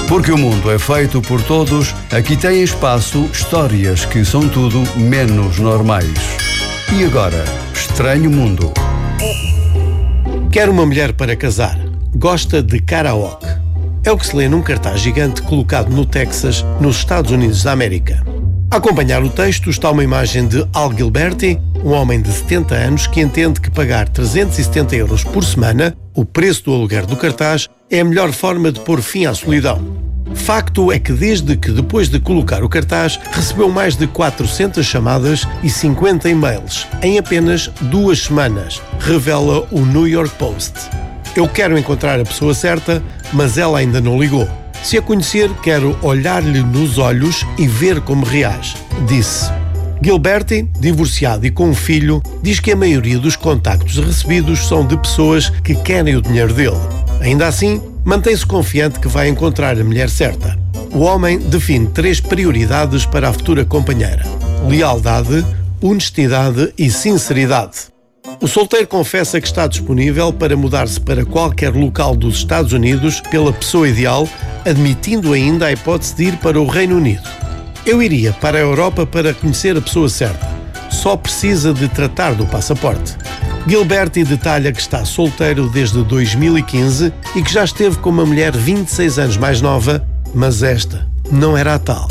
Porque o mundo é feito por todos, aqui tem espaço histórias que são tudo menos normais. E agora, Estranho Mundo. Quer uma mulher para casar. Gosta de karaoke. É o que se lê num cartaz gigante colocado no Texas, nos Estados Unidos da América. A acompanhar o texto está uma imagem de Al Gilberti, um homem de 70 anos que entende que pagar 370 euros por semana, o preço do aluguer do cartaz, é a melhor forma de pôr fim à solidão. Facto é que desde que depois de colocar o cartaz, recebeu mais de 400 chamadas e 50 e-mails em apenas 2 semanas, revela o New York Post. Eu quero encontrar a pessoa certa, mas ela ainda não ligou. Se a conhecer, quero olhar-lhe nos olhos e ver como reage, disse. Gilberti, divorciado e com um filho, diz que a maioria dos contactos recebidos são de pessoas que querem o dinheiro dele. Ainda assim, mantém-se confiante que vai encontrar a mulher certa. O homem define 3 prioridades para a futura companheira: lealdade, honestidade e sinceridade. O solteiro confessa que está disponível para mudar-se para qualquer local dos Estados Unidos pela pessoa ideal, admitindo ainda a hipótese de ir para o Reino Unido. Eu iria para a Europa para conhecer a pessoa certa. Só precisa de tratar do passaporte. Gilberti detalha que está solteiro desde 2015 e que já esteve com uma mulher 26 anos mais nova, mas esta não era a tal.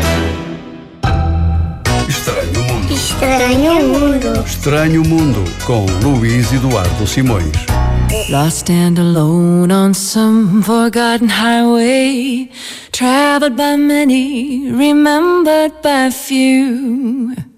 Estranho Mundo. Estranho Mundo. Estranho Mundo, com Luís Eduardo Simões. Lost and alone on some forgotten highway, traveled by many, remembered by few.